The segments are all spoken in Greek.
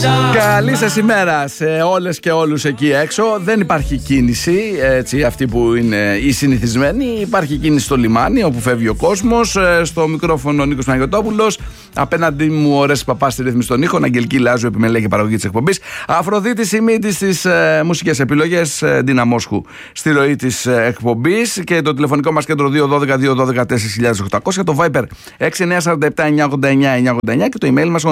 Καλή σας ημέρα σε όλες και όλους εκεί έξω. Δεν υπάρχει κίνηση, έτσι, αυτή που είναι η συνηθισμένη. Υπάρχει κίνηση στο λιμάνι όπου φεύγει ο κόσμος. Στο μικρόφωνο ο Νίκος Παναγιωτόπουλος. Απέναντι μου ο Ρέσης Παπάς στη ρύθμιση των ήχων. Αγγελική Λάζου, επιμελέγει και παραγωγή της εκπομπής. Αφροδίτη Σιμίτη στις μουσικές επιλογές. Ντίνα Μόσχου στη ροή της εκπομπής. Και το τηλεφωνικό μας κέντρο 212-212-4800. Το Viber 6947-989-989 και το email μας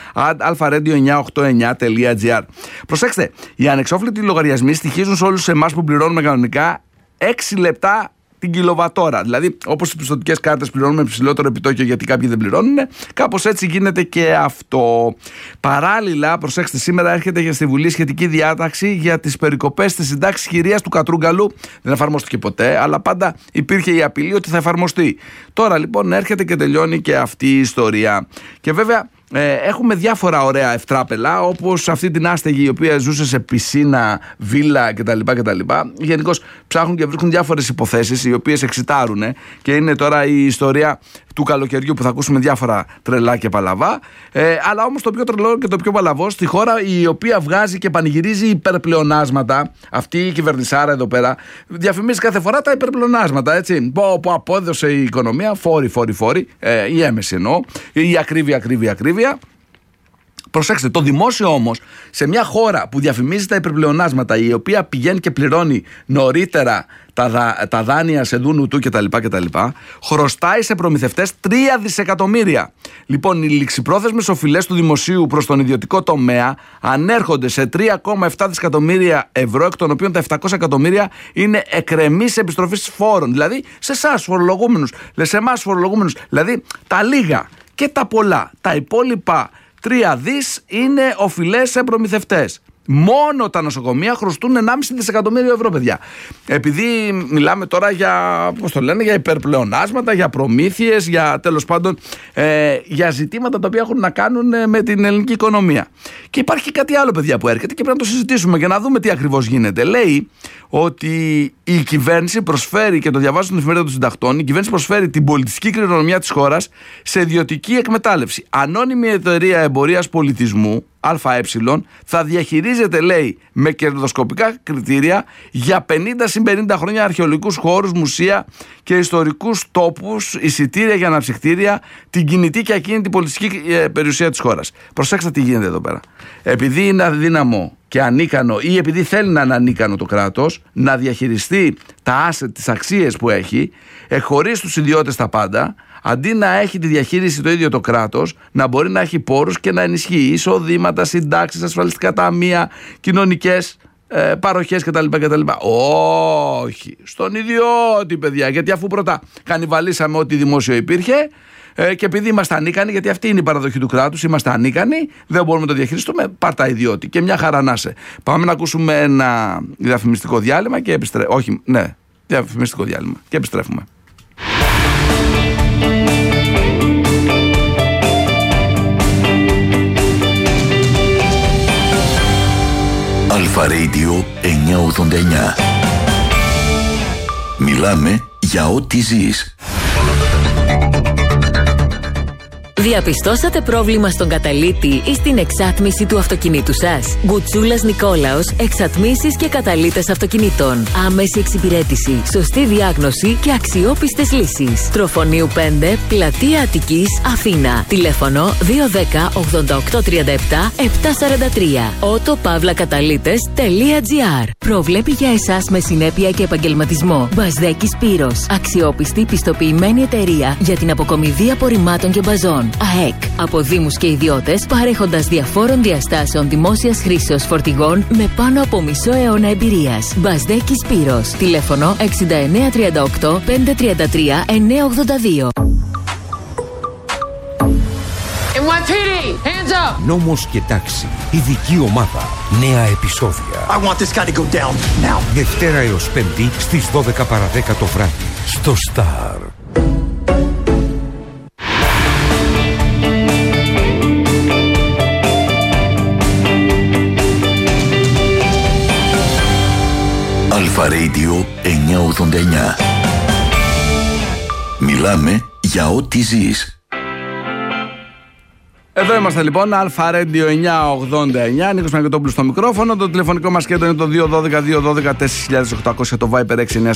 onear@alpha-radio989.gr. Προσέξτε, οι ανεξόφλητοι λογαριασμοί στοιχίζουν σε όλους εμάς που πληρώνουμε κανονικά 6 λεπτά την κιλοβατόρα. Δηλαδή, όπως στις πιστωτικές κάρτες πληρώνουμε υψηλότερο επιτόκιο γιατί κάποιοι δεν πληρώνουν, κάπως έτσι γίνεται και αυτό. Παράλληλα, προσέξτε, σήμερα έρχεται στη Βουλή σχετική διάταξη για τις περικοπές της συντάξης κυρίας του Κατρούγκαλου. Δεν εφαρμόστηκε ποτέ, αλλά πάντα υπήρχε η απειλή ότι θα εφαρμοστεί. Τώρα λοιπόν έρχεται και τελειώνει και αυτή η ιστορία. Και βέβαια, έχουμε διάφορα ωραία ευτράπελα, όπως αυτή την άστεγη η οποία ζούσε σε πισίνα, βίλα κτλ. Γενικώς ψάχνουν και βρίσκουν διάφορες υποθέσεις οι οποίες εξητάρουν και είναι τώρα η ιστορία του καλοκαιριού που θα ακούσουμε διάφορα τρελά και παλαβά. Αλλά όμως το πιο τρελό και το πιο παλαβό στη χώρα η οποία βγάζει και πανηγυρίζει υπερπλεονάσματα, αυτή η κυβερνησάρα εδώ πέρα διαφημίζει κάθε φορά τα υπερπλεονάσματα, έτσι. Που απόδωσε η οικονομία, φόροι, η έμεση εννοώ, η ακρίβεια. Προσέξτε, το δημόσιο όμως σε μια χώρα που διαφημίζει τα υπερπλεονάσματα, η οποία πηγαίνει και πληρώνει νωρίτερα τα δάνεια σε δούνου του κτλ. Χρωστάει σε προμηθευτές 3 δισεκατομμύρια. Λοιπόν, οι ληξιπρόθεσμες οφειλές του δημοσίου προς τον ιδιωτικό τομέα ανέρχονται σε 3,7 δισεκατομμύρια ευρώ, εκ των οποίων τα 700 εκατομμύρια είναι εκρεμής επιστροφής φόρων. Δηλαδή σε εσάς φορολογούμενους, σε εμάς φορολογούμενους. Δηλαδή τα λίγα και τα πολλά, τα υπόλοιπα 3 δις είναι οφειλές σε προμηθευτές. Μόνο τα νοσοκομεία χρωστούν 1,5 δισεκατομμύριο ευρώ, παιδιά. Επειδή μιλάμε τώρα για, για υπερπλεονάσματα, για προμήθειες, για τέλος πάντων για ζητήματα τα οποία έχουν να κάνουν με την ελληνική οικονομία. Και υπάρχει κάτι άλλο, παιδιά, που έρχεται και πρέπει να το συζητήσουμε για να δούμε τι ακριβώς γίνεται. Λέει ότι η κυβέρνηση προσφέρει, και το διαβάζω στην εφημερίδα των συντακτών, η κυβέρνηση προσφέρει την πολιτιστική κληρονομιά της χώρας σε ιδιωτική εκμετάλλευση. Ανώνυμη εταιρεία εμπορίας πολιτισμού, ΑΕ, θα διαχειρίζεται, λέει, με κερδοσκοπικά κριτήρια για 50 συν 50 χρόνια αρχαιολογικούς χώρους, μουσεία και ιστορικούς τόπους, εισιτήρια για αναψυκτήρια, την κινητή και ακίνητη πολιτιστική περιουσία της χώρας. Προσέξτε τι γίνεται εδώ πέρα. Επειδή είναι αδύναμο και ανίκανο, ή επειδή θέλει να είναι ανίκανο το κράτος να διαχειριστεί τα asset, τις αξίες που έχει, χωρίς τους ιδιώτες τα πάντα, αντί να έχει τη διαχείριση το ίδιο το κράτος, να μπορεί να έχει πόρους και να ενισχύει εισοδήματα, συντάξεις, ασφαλιστικά ταμεία, κοινωνικές παροχές κτλ. Όχι, στον ιδιώτη, παιδιά, γιατί αφού πρώτα κανιβαλίσαμε ό,τι δημόσιο υπήρχε, και επειδή είμαστε ανίκανοι, γιατί αυτή είναι η παραδοχή του κράτους, είμαστε ανίκανοι, δεν μπορούμε να το διαχειριστούμε, πάρτα ιδιώτη. Και μια χαρά να σε. Πάμε να ακούσουμε ένα διαφημιστικό διάλειμμα και διαφημιστικό διάλειμμα και επιστρέφουμε. Αλφα Radio 989. Μιλάμε για ό,τι ζεις. Διαπιστώσατε πρόβλημα στον καταλύτη ή στην εξάτμιση του αυτοκινήτου σας? Γκουτσούλας Νικόλαος, εξατμίσεις και καταλύτες αυτοκινήτων. Άμεση εξυπηρέτηση, σωστή διάγνωση και αξιόπιστες λύσεις. Τροφονίου 5, Πλατεία Αττικής, Αθήνα. Τηλέφωνο 210 8837 743. autopavlakatalites.gr. Προβλέπει για εσάς με συνέπεια και επαγγελματισμό. Μπασδέκης Πύρος. Αξιόπιστη πιστοποιημένη εταιρεία για την αποκομιδή απορριμμάτων και μπαζών. ΑΕΚ. Από δήμους και ιδιώτες, παρέχοντας διαφόρων διαστάσεων δημόσιας χρήσεως φορτηγών με πάνω από μισό αιώνα εμπειρίας. Μπασδέκης Πύρος. Τηλέφωνο 6938 533 982. NYPD, hands up! Νόμος και τάξη. Ειδική ομάδα. Νέα επεισόδια. I want this guy to go down now. Δευτέρα έως Πέμπτη στις 12 παρα 10 το βράδυ. Στο Star. Αλφα Radio 989. Μιλάμε για ό,τι ζεις. Εδώ είμαστε λοιπόν, Αλφα Radio 989, Νίκος Μαγκετόπουλος στο μικρόφωνο. Το τηλεφωνικό μας κέντρο είναι το 212-212-4800, το Viper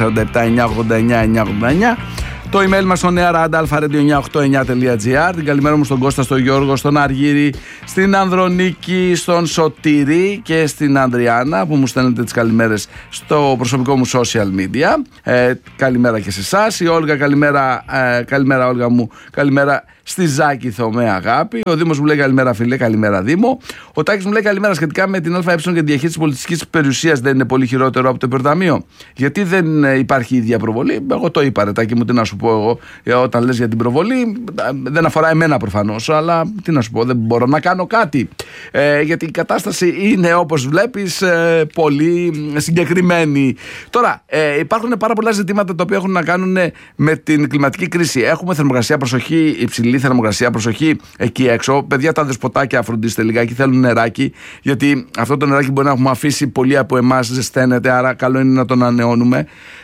6947-989-989. Το email μας στο nearad.alpha.radio989.gr. Την καλημέρα μου στον Κώστα, στον Γιώργο, στον Αργύρη, στην Ανδρονίκη, στον Σωτήρη και στην Ανδριάννα που μου στέλνετε τις καλημέρες στο προσωπικό μου social media. Καλημέρα και σε εσάς. Η Όλγα, καλημέρα, καλημέρα Όλγα μου, καλημέρα στη Ζάκη Θωμαία αγάπη. Ο Δήμος μου λέει καλημέρα φίλε, καλημέρα Δήμο. Ο Τάκης μου λέει καλημέρα, σχετικά με την ΑΕ και τη διαχείριση της πολιτιστικής περιουσίας δεν είναι πολύ χειρότερο από το υπερταμείο? Γιατί δεν υπάρχει ίδια προβολή? Εγώ το είπα ρε Τάκη μου, τι να σου πω εγώ, όταν λες για την προβολή, δεν αφορά εμένα προφανώς, αλλά τι να σου πω, δεν μπορώ να κάνω κάτι. Γιατί η κατάσταση είναι όπως βλέπεις πολύ συγκεκριμένη. Τώρα υπάρχουν πάρα πολλά ζητήματα τα οποία έχουν να κάνουν με την κλιματική κρίση. Έχουμε θερμοκρασία, προσοχή, υψηλή θερμοκρασία, προσοχή εκεί έξω. Παιδιά, τα δεσποτάκια φροντίστε λιγάκι, θέλουν νεράκι, γιατί αυτό το νεράκι μπορεί να έχουμε αφήσει πολλοί από εμάς, ζεσταίνεται, άρα καλό είναι να τον ανανεώνουμε.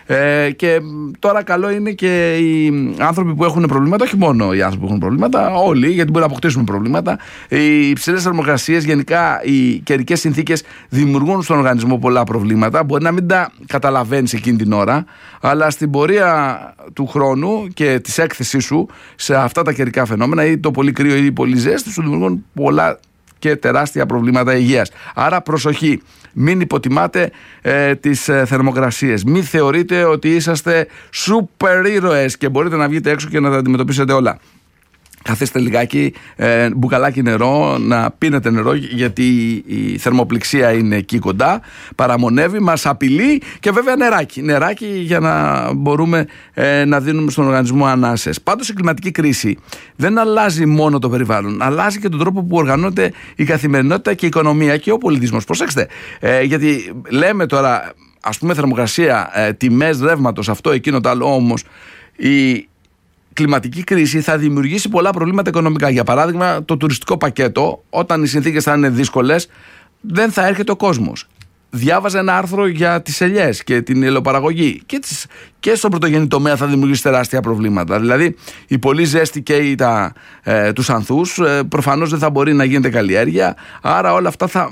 Και τώρα καλό είναι και οι άνθρωποι που έχουν προβλήματα, όχι μόνο οι άνθρωποι που έχουν προβλήματα, όλοι, γιατί μπορεί να αποκτήσουμε προβλήματα. Οι υψηλές θερμοκρασίες, γενικά οι καιρικές συνθήκες δημιουργούν στον οργανισμό πολλά προβλήματα. Μπορεί να μην τα καταλαβαίνεις εκείνη την ώρα, αλλά στην πορεία του χρόνου και της έκθεσής σου σε αυτά τα καιρικά φαινόμενα, ή το πολύ κρύο ή πολύ ζέστη, σου δημιουργούν πολλά και τεράστια προβλήματα υγείας. Άρα προσοχή, μην υποτιμάτε τις θερμοκρασίες. Μην θεωρείτε ότι είσαστε σούπερ ήρωες και μπορείτε να βγείτε έξω και να τα αντιμετωπίσετε όλα. Καθίστε λιγάκι, μπουκαλάκι νερό, να πίνετε νερό, γιατί η θερμοπληξία είναι εκεί κοντά, παραμονεύει, μας απειλεί, και βέβαια νεράκι για να μπορούμε να δίνουμε στον οργανισμό ανάσες. Πάντως η κλιματική κρίση δεν αλλάζει μόνο το περιβάλλον, αλλάζει και τον τρόπο που οργανώνεται η καθημερινότητα και η οικονομία και ο πολιτισμός. Προσέξτε, γιατί λέμε τώρα, ας πούμε, θερμοκρασία, τιμές ρεύματος, αυτό, εκείνο, το άλλο, όμως η κλιματική κρίση θα δημιουργήσει πολλά προβλήματα οικονομικά. Για παράδειγμα, το τουριστικό πακέτο, όταν οι συνθήκες θα είναι δύσκολες, δεν θα έρχεται ο κόσμος. Διάβαζα ένα άρθρο για τις ελιές και την ελαιοπαραγωγή, και στον πρωτογενή τομέα θα δημιουργήσει τεράστια προβλήματα. Δηλαδή, η πολύ ζέστη καίει τους ανθούς, προφανώς δεν θα μπορεί να γίνεται καλλιέργεια, άρα όλα αυτά θα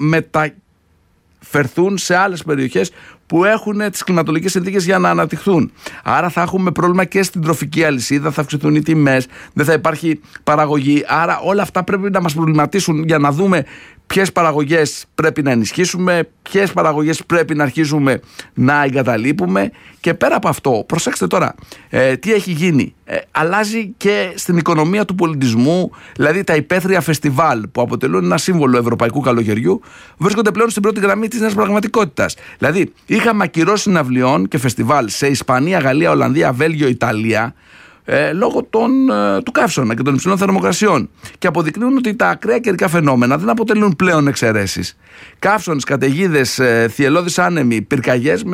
μεταφερθούν σε άλλες περιοχές που έχουν τις κλιματολογικές συνθήκες για να αναπτυχθούν. Άρα θα έχουμε πρόβλημα και στην τροφική αλυσίδα, θα αυξηθούν οι τιμές, δεν θα υπάρχει παραγωγή. Άρα όλα αυτά πρέπει να μας προβληματίσουν για να δούμε ποιες παραγωγές πρέπει να ενισχύσουμε, ποιες παραγωγές πρέπει να αρχίσουμε να εγκαταλείπουμε. Και πέρα από αυτό, προσέξτε τώρα, τι έχει γίνει. Αλλάζει και στην οικονομία του πολιτισμού, δηλαδή τα υπαίθρια φεστιβάλ που αποτελούν ένα σύμβολο ευρωπαϊκού καλοκαιριού βρίσκονται πλέον στην πρώτη γραμμή της νέας πραγματικότητας. Δηλαδή, είχαμε ακυρώσεις συναυλιών και φεστιβάλ σε Ισπανία, Γαλλία, Ολλανδία, Βέλγιο, Ιταλία, λόγω του καύσωνα και των υψηλών θερμοκρασιών, και αποδεικνύουν ότι τα ακραία καιρικά φαινόμενα δεν αποτελούν πλέον εξαιρέσεις. Καύσωνες, καταιγίδες, θυελλώδεις άνεμοι, πυρκαγιές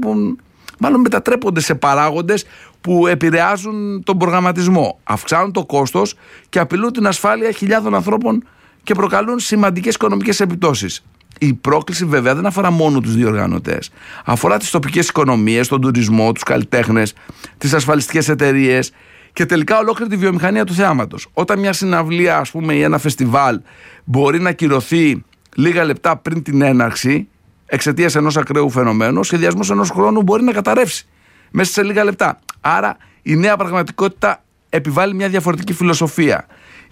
μετατρέπονται σε παράγοντες που επηρεάζουν τον προγραμματισμό, αυξάνουν το κόστος και απειλούν την ασφάλεια χιλιάδων ανθρώπων και προκαλούν σημαντικές οικονομικές επιπτώσεις. Η πρόκληση βέβαια δεν αφορά μόνο τους διοργανωτές. Αφορά τις τοπικές οικονομίες, τον τουρισμό, τους καλλιτέχνες, τις ασφαλιστικές εταιρείες και τελικά ολόκληρη τη βιομηχανία του θεάματος. Όταν μια συναυλία, ας πούμε, ή ένα φεστιβάλ μπορεί να κυρωθεί λίγα λεπτά πριν την έναρξη εξαιτίας ενός ακραίου φαινομένου, ο σχεδιασμός ενός χρόνου μπορεί να καταρρεύσει μέσα σε λίγα λεπτά. Άρα η νέα πραγματικότητα επιβάλλει μια διαφορετική φιλοσοφία.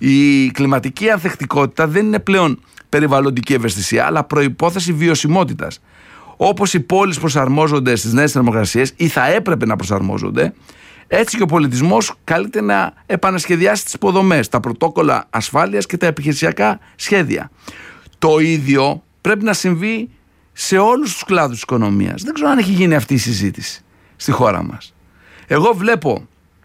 Η κλιματική ανθεκτικότητα δεν είναι πλέον περιβαλλοντική ευαισθησία, αλλά προϋπόθεση βιωσιμότητας. Όπως οι πόλεις προσαρμόζονται στις νέες θερμοκρασίες, ή θα έπρεπε να προσαρμόζονται, έτσι και ο πολιτισμός καλείται να επανασχεδιάσει τις υποδομές, τα πρωτόκολλα ασφάλειας και τα επιχειρησιακά σχέδια. Το ίδιο πρέπει να συμβεί σε όλους τους κλάδους της οικονομίας. Δεν ξέρω αν έχει γίνει αυτή η συζήτηση στη χώρα μας. Εγώ βλέπω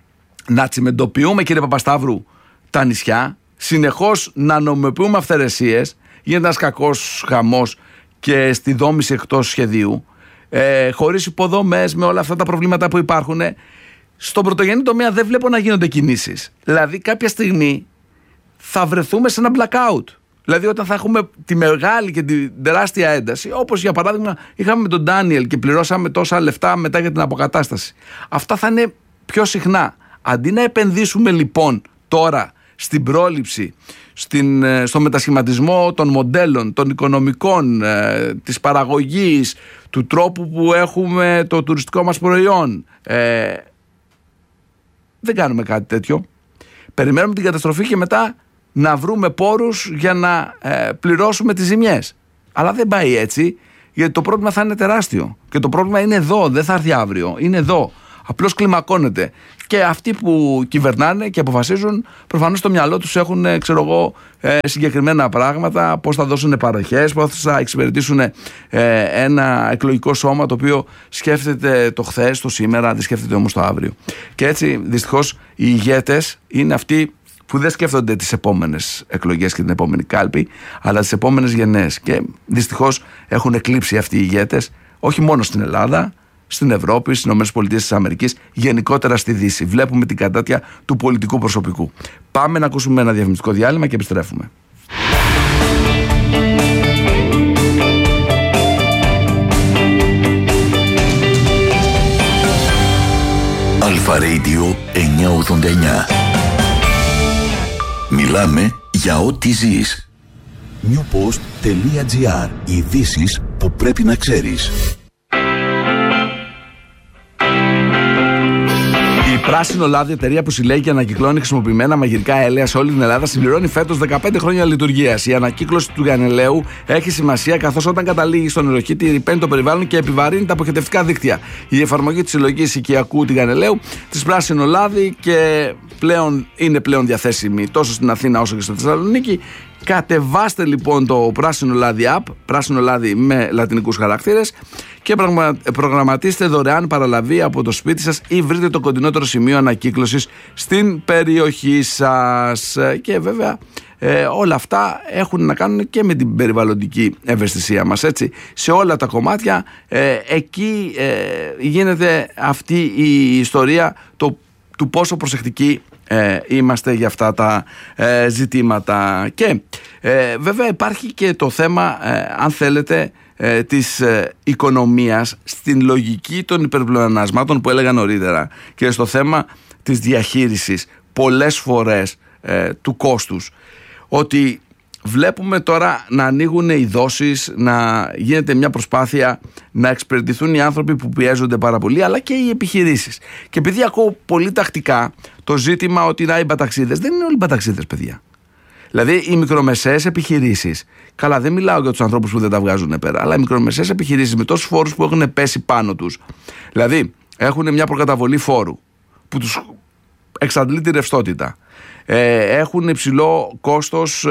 να τσιμεντοποιούμε, κύριε Παπασταύρου, τα νησιά, συνεχώς να νομιμοποιούμε αυθαιρεσίες, γίνεται ένας κακός χαμός και στη δόμηση εκτός σχεδίου, χωρίς υποδομές, με όλα αυτά τα προβλήματα που υπάρχουν. Στον πρωτογενή τομέα δεν βλέπω να γίνονται κινήσεις. Δηλαδή κάποια στιγμή θα βρεθούμε σε ένα blackout. Δηλαδή όταν θα έχουμε τη μεγάλη και τη τεράστια ένταση, όπως για παράδειγμα είχαμε με τον Ντάνιελ και πληρώσαμε τόσα λεφτά μετά για την αποκατάσταση. Αυτά θα είναι πιο συχνά. Αντί να επενδύσουμε λοιπόν τώρα στην πρόληψη, στο μετασχηματισμό των μοντέλων, των οικονομικών, της παραγωγής, του τρόπου που έχουμε το τουριστικό μας προϊόν. Δεν κάνουμε κάτι τέτοιο. Περιμένουμε την καταστροφή και μετά να βρούμε πόρους για να πληρώσουμε τις ζημιές. Αλλά δεν πάει έτσι, γιατί το πρόβλημα θα είναι τεράστιο. Και το πρόβλημα είναι εδώ, δεν θα έρθει αύριο. Είναι εδώ. Απλώς κλιμακώνεται. Και αυτοί που κυβερνάνε και αποφασίζουν, προφανώς στο μυαλό τους έχουν, συγκεκριμένα πράγματα, πώς θα δώσουν παροχές, πώς θα εξυπηρετήσουν ένα εκλογικό σώμα το οποίο σκέφτεται το χθες, το σήμερα, δεν σκέφτεται όμως το αύριο. Και έτσι, δυστυχώς, οι ηγέτες είναι αυτοί που δεν σκέφτονται τις επόμενες εκλογές και την επόμενη κάλπη, αλλά τις επόμενες γενναίες. Και δυστυχώς έχουν εκλείψει αυτοί οι ηγέτες, όχι μόνο στην Ελλάδα, στην Ευρώπη, στις ΗΠΑ, γενικότερα στη Δύση. Βλέπουμε την κατάτια του πολιτικού προσωπικού. Πάμε να ακούσουμε ένα διαφημιστικό διάλειμμα και επιστρέφουμε. Αλφα Radio 989. Μιλάμε για ό,τι ζεις. Newpost.gr. Ειδήσεις που πρέπει να ξέρεις. Η Πράσινο Λάδι, εταιρεία που συλλέγει και ανακυκλώνει χρησιμοποιημένα μαγειρικά έλαια σε όλη την Ελλάδα, συμπληρώνει φέτος 15 χρόνια λειτουργίας. Η ανακύκλωση του γανελαίου έχει σημασία, καθώς όταν καταλήγει στον νεροχύτη ρυπαίνει το περιβάλλον και επιβαρύνει τα αποχετευτικά δίκτυα. Η εφαρμογή της συλλογής οικιακού τηγανελαίου της Πράσινο Λάδι και είναι πλέον διαθέσιμη τόσο στην Αθήνα όσο και στη Θεσσαλονίκη. Κατεβάστε λοιπόν το Πράσινο Λάδι app, Πράσινο Λάδι με λατινικούς χαρακτήρες, και προγραμματίστε δωρεάν παραλαβή από το σπίτι σας ή βρείτε το κοντινότερο σημείο ανακύκλωσης στην περιοχή σας. Και βέβαια όλα αυτά έχουν να κάνουν και με την περιβαλλοντική ευαισθησία μας, έτσι. Σε όλα τα κομμάτια εκεί γίνεται αυτή η ιστορία του πόσο προσεκτικοί είμαστε για αυτά τα ζητήματα. Και βέβαια υπάρχει και το θέμα, αν θέλετε, της οικονομίας στην λογική των υπερπλεονασμάτων που έλεγα νωρίτερα και στο θέμα της διαχείρισης πολλές φορές του κόστους. Ότι βλέπουμε τώρα να ανοίγουν οι δόσεις, να γίνεται μια προσπάθεια να εξυπηρετηθούν οι άνθρωποι που πιέζονται πάρα πολύ, αλλά και οι επιχειρήσεις. Και επειδή ακούω πολύ τακτικά το ζήτημα ότι οι μπαταξίδες, δεν είναι όλοι μπαταξίδες, παιδιά. Δηλαδή οι μικρομεσαίες επιχειρήσεις, καλά, δεν μιλάω για τους ανθρώπους που δεν τα βγάζουν πέρα, αλλά οι μικρομεσαίες επιχειρήσεις με τόσους φόρους που έχουν πέσει πάνω τους, δηλαδή έχουν μια προκαταβολή φόρου που τους εξαντλεί τη ρευστότητα, έχουν υψηλό κόστος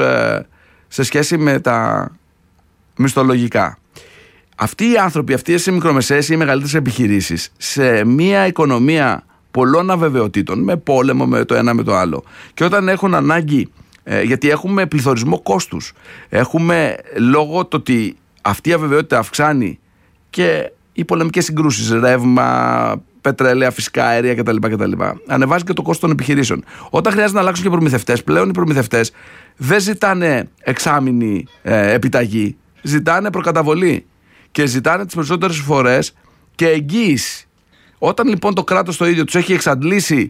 σε σχέση με τα μισθολογικά. Αυτοί οι άνθρωποι, αυτές οι μικρομεσαίες ή οι μεγαλύτερες επιχειρήσεις, σε μια οικονομία πολλών αβεβαιοτήτων, με πόλεμο, με το ένα με το άλλο, και όταν έχουν ανάγκη, γιατί έχουμε πληθωρισμό κόστους, έχουμε λόγω το ότι αυτή η αβεβαιότητα αυξάνει και οι πολεμικές συγκρούσεις, ρεύμα, πετρέλαια, φυσικά αέρια κτλ. Ανεβάζει και το κόστος των επιχειρήσεων. Όταν χρειάζεται να αλλάξουν και προμηθευτές, πλέον οι προμηθευτές δεν ζητάνε εξάμηνη επιταγή, ζητάνε προκαταβολή και ζητάνε τις περισσότερες φορές και εγγύηση. Όταν λοιπόν το κράτος το ίδιο τους έχει εξαντλήσει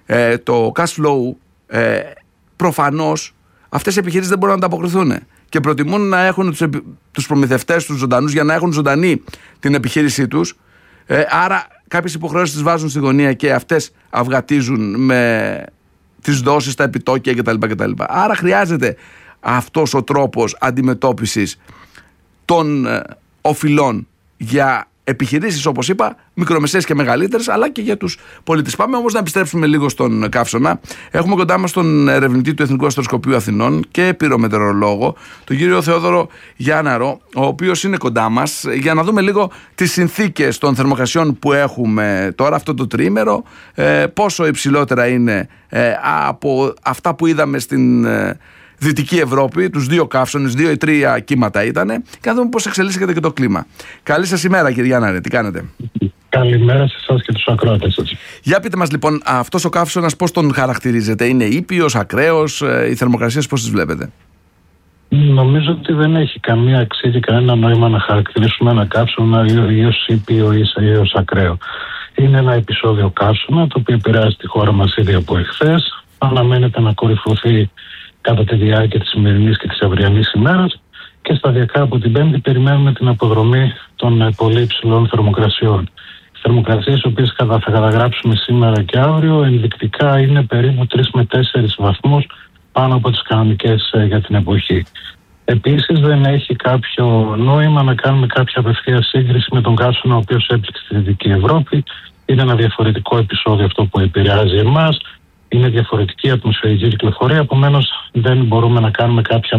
το cash flow, προφανώς αυτές οι επιχειρήσεις δεν μπορούν να ανταποκριθούν και προτιμούν να έχουν τους προμηθευτές τους ζωντανούς για να έχουν ζωντανή την επιχείρησή τους. Άρα κάποιες υποχρεώσεις τις βάζουν στη γωνία και αυτές αυγατίζουν με τις δόσεις, τα επιτόκια κτλ. Άρα χρειάζεται αυτός ο τρόπος αντιμετώπισης των οφειλών για επιχειρήσεις, όπως είπα, μικρομεσαίες και μεγαλύτερες, αλλά και για τους πολίτες. Πάμε όμως να επιστρέψουμε λίγο στον καύσωνα. Έχουμε κοντά μας τον ερευνητή του Εθνικού Αστροσκοπείου Αθηνών και πυρομετεωρολόγο, τον κύριο Θεόδωρο Γιάνναρο, ο οποίος είναι κοντά μας, για να δούμε λίγο τις συνθήκες των θερμοκρασιών που έχουμε τώρα, αυτό το τριήμερο, πόσο υψηλότερα είναι από αυτά που είδαμε στην Δυτική Ευρώπη, τους δύο καύσωνες, 2 ή 3 κύματα ήτανε, και να δούμε πώς εξελίσσεται και το κλίμα. Καλή σας ημέρα, κύριε Γιάνναρε, τι κάνετε? Καλημέρα σε εσάς και τους ακροατές σας. Για πείτε μας λοιπόν, αυτός ο καύσωνας πώς τον χαρακτηρίζετε? Είναι ήπιος, ακραίος, οι θερμοκρασίες πώς τις βλέπετε? Νομίζω ότι δεν έχει καμία αξία και κανένα νόημα να χαρακτηρίσουμε ένα καύσωνα ή ως ήπιο ή ως ακραίο. Είναι ένα επεισόδιο καύσωνα το οποίο επηρεάζει τη χώρα μας ήδη από εχθές. αναμένεται να κορυφωθεί κατά τη διάρκεια της σημερινής και της αυριανής ημέρας και σταδιακά από την Πέμπτη περιμένουμε την αποδρομή των πολύ υψηλών θερμοκρασιών. Οι θερμοκρασίες, οι οποίες θα καταγράψουμε σήμερα και αύριο, ενδεικτικά είναι περίπου 3 με 4 βαθμούς πάνω από τις κανονικές για την εποχή. Επίσης, δεν έχει κάποιο νόημα να κάνουμε κάποια απευθεία σύγκριση με τον καύσωνα ο οποίος έπληξε στη Δυτική Ευρώπη. Είναι ένα διαφορετικό επεισόδιο αυτό που επηρεάζει εμάς. Είναι διαφορετική ατμοσφαιρική κυκλοφορία, επομένως δεν μπορούμε να κάνουμε κάποια